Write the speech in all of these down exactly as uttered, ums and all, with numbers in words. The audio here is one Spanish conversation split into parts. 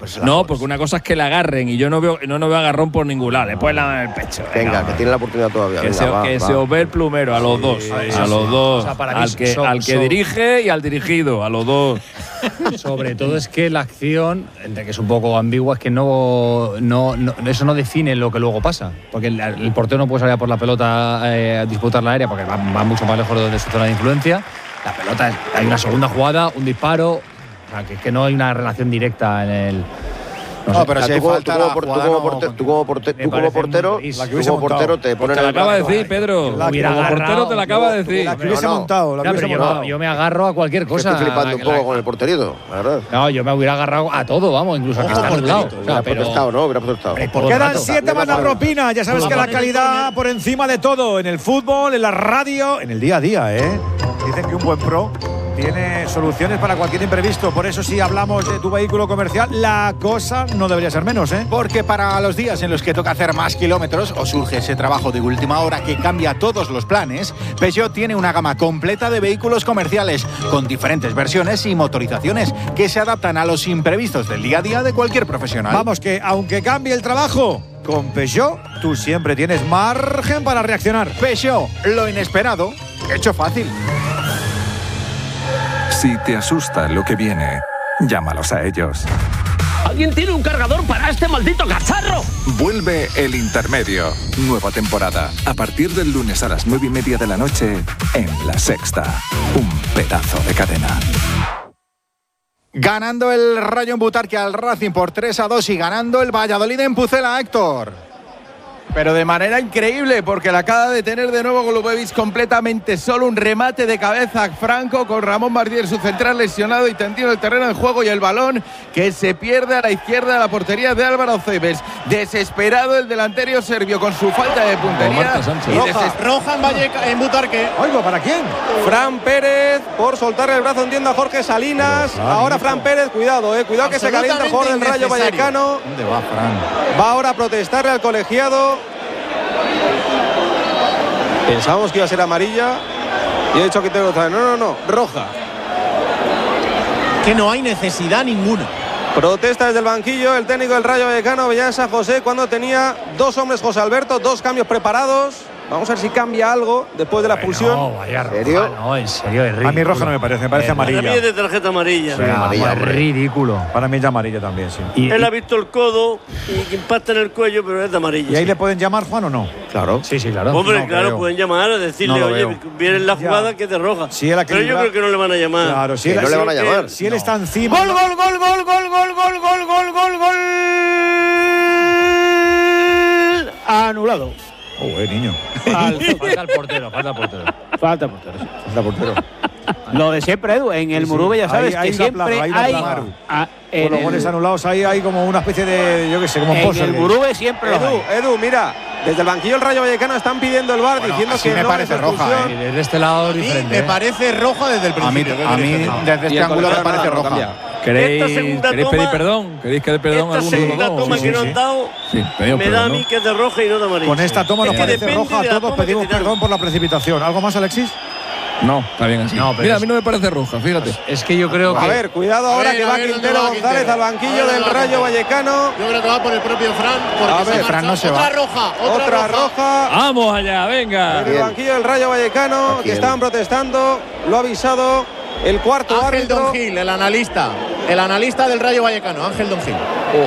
pues no, pones. Porque una cosa es que la agarren y yo no veo no, no veo agarrón por ningún lado. Después la en el pecho. Venga, venga que tiene la oportunidad todavía. Que, venga, se, va, que va. se os ve el plumero a los sí, dos. Sí, a sí, los sí. dos. O sea, para al que, so, al que so, dirige y al dirigido, a los dos. Sobre todo es que la acción, entre que es un poco ambigua, es que no, no, no eso no define lo que luego pasa. Porque el, el portero no puede salir por la pelota eh, a disputar la área porque va, va mucho más lejos de su zona de influencia. La pelota, es, hay una segunda jugada, un disparo, o sea, que, que no hay una relación directa en el… No, no sé, pero si tú, falta tú, como, tú, como portero, tú como portero, tú como portero, tú como portero te pones te la acaba de decir, Pedro. Como portero te la acaba de decir. La que hubiese montado, la que hubiese montado. Yo me agarro a cualquier cosa. Estoy flipando un poco con el porterito, la verdad. No, yo me hubiera agarrado a todo, vamos, incluso a que está anulado. Hubiera protestado, ¿no? Hubiera protestado. Quedan siete más la propina. Ya sabes que la calidad por encima de todo, en el fútbol, en la radio, en el día a día, ¿eh? Dicen que un buen pro tiene soluciones para cualquier imprevisto. Por eso, si hablamos de tu vehículo comercial, la cosa no debería ser menos, ¿eh? Porque para los días en los que toca hacer más kilómetros o surge ese trabajo de última hora que cambia todos los planes, Peugeot tiene una gama completa de vehículos comerciales con diferentes versiones y motorizaciones que se adaptan a los imprevistos del día a día de cualquier profesional. Vamos, que aunque cambie el trabajo, con Peugeot tú siempre tienes margen para reaccionar. Peugeot, lo inesperado, hecho fácil. Si te asusta lo que viene, llámalos a ellos. ¿Alguien tiene un cargador para este maldito cacharro? Vuelve El Intermedio. Nueva temporada. A partir del lunes a las nueve y media de la noche en La Sexta. Un pedazo de cadena. Ganando el Rayo en Butarque al Racing por tres a dos y ganando el Valladolid en Pucela, Héctor. Pero de manera increíble, porque la acaba de tener de nuevo Golubovic completamente solo. Un remate de cabeza Franco con Ramón Martínez, su central, lesionado y tendido en el terreno de juego, y el balón que se pierde a la izquierda de la portería de Álvaro Cebes. Desesperado el delantero serbio con su falta de puntería. Y roja, roja en, Valleca, en Butarque. Oigo, ¿para quién? Fran Pérez por soltarle el brazo, entiendo, a Jorge Salinas. Pero, ahora Fran Pérez, cuidado, eh, cuidado que se calienta el jugador del Rayo Vallecano. ¿Dónde va Fran? Va ahora a protestarle al colegiado. Pensábamos que iba a ser amarilla y he dicho que tengo otra vez. No, no, no, roja. Que no hay necesidad ninguna. Protesta desde el banquillo el técnico del Rayo Vallecano, Bellán San José, cuando tenía dos hombres, José Alberto, dos cambios preparados. Vamos a ver si cambia algo después de la expulsión. No, vaya roja, ¿En serio? no, en serio, es ridículo. A mí roja no me parece, me parece eh, amarilla. Para mí es de tarjeta amarilla. Sí, amarilla, es ridículo. Para mí es de amarilla también, sí. Y, Él y, ha visto el codo y que impacta en el cuello, pero es de amarilla. ¿Y ahí sí. le pueden llamar, Juan, o no? Claro. Sí, sí, claro. Hombre, no, claro, creo. pueden llamar a decirle, no oye, viene la jugada ya. que es de roja. Si él pero yo creo que no le van a llamar. Claro, si él, no si le van a llamar. Si él no. está encima. ¡Gol, gol, gol, gol, gol, gol, gol, gol, gol, gol, gol! Anulado. Oh, eh, niño. Falta el portero, falta el portero. Falta el portero. Falta el portero. Lo de siempre, Edu, en el sí, Murube ya sabes ahí, ahí que siempre plaga, ahí hay… A, en los el, goles anulados ahí hay como una especie de, yo qué sé, como un En el Murube siempre lo Edu, hay. Edu, mira, desde el banquillo el Rayo Vallecano están pidiendo el V A R, bueno, diciendo así que me no parece es roja, Y desde este lado es diferente. Me ¿eh? parece roja desde el principio. A mí, a mí no. desde este ángulo me parece roja. ¿Queréis, segunda ¿queréis toma, pedir perdón? ¿Queréis que dé perdón a Esta alguno de segunda los dos? toma Sí, que sí, no sí. han dado Sí, pedimos me perdón, da a ¿no? mí que es de roja y no de amarilla. Con esta toma nos es que parece roja a todos, pedimos perdón por la precipitación. ¿Algo más, Alexis? No, está bien así. No, Mira, es, a mí no me parece roja, fíjate. Es que yo creo que… A ver, cuidado ahora ver, que a va ver, Quintero va González Quintero. al banquillo Ahora del va Rayo Quintero. Vallecano. Yo creo que va por el propio Fran. Porque A se ver, Fran no se otra va. roja, otra, Otra roja. roja. Vamos allá, venga. En el banquillo del Rayo Vallecano, que estaban protestando, lo ha avisado el cuarto Ángel árbitro. Don Gil, el analista. El analista del Rayo Vallecano, Ángel Don Gil.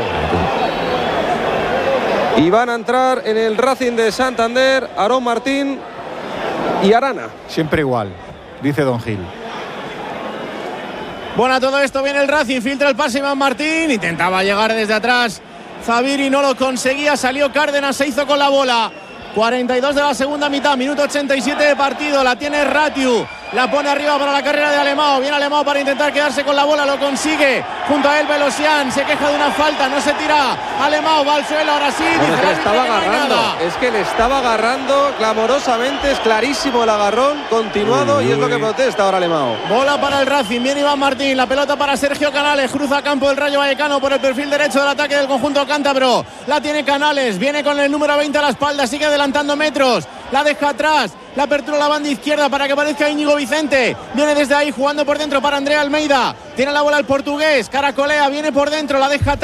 Y van a entrar en el Racing de Santander Aarón Martín y Arana. Siempre igual, dice Don Gil. Bueno, a todo esto viene el Racing, filtra el pase Iván Martín, intentaba llegar desde atrás Zaviri, no lo conseguía, salió Cárdenas, se hizo con la bola. cuarenta y dos de la segunda mitad, minuto ochenta y siete de partido, la tiene Ratiu, la pone arriba para la carrera de Alemão, viene Alemão para intentar quedarse con la bola, lo consigue, junto a él Velosian, se queja de una falta, no se tira, Alemão va al suelo, ahora sí, Bueno, dice es que el le árbitro estaba que no hay agarrando, nada. es que le estaba agarrando clamorosamente, es clarísimo el agarrón continuado uy, uy. Y es lo que protesta ahora Alemão. Bola para el Racing, viene Iván Martín, la pelota para Sergio Canales, cruza campo del Rayo Vallecano por el perfil derecho del ataque del conjunto cántabro, la tiene Canales, viene con el número veinte a la espalda, sigue adelantando metros, la deja atrás, la apertura a la banda izquierda para que aparezca Íñigo Vicente, viene desde ahí jugando por dentro para Andrea Almeida, tiene la bola el portugués, caracolea, viene por dentro, la deja atrás.